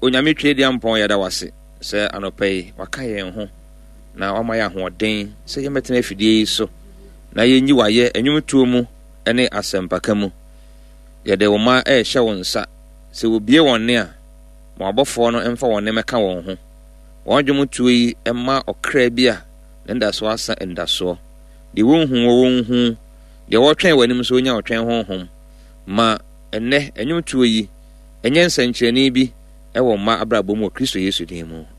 onyame twe dia mpon yɛda wase sɛ anɔpɛyi waka yɛn ho na wama yɛ ahoɔden sɛ yɛmɛtena afidie yi so na yɛnyi wayɛ anwumtuo mu ne asɛmpaka mu. Yɛde wo ma ɛhyɛ wo nsa sɛ wobie wɔn ne a ma abɔfoɔ no ɛmfa wɔn ne mɛka wɔn ho. Wɔn dwomtuo yi ɛma ɔkra bi a ne ndaso asa ndasoɔ. Deɛ wɔnhu deɛ wɔtwɛn w'anim so onya ɔtwɛn honhom ma ɛnɛ anwumtuo yi ɛnyɛ nsɛnkyerɛnne bi ɛwɔ ma abrabɔ mu wɔ Kristo Yesu din mu.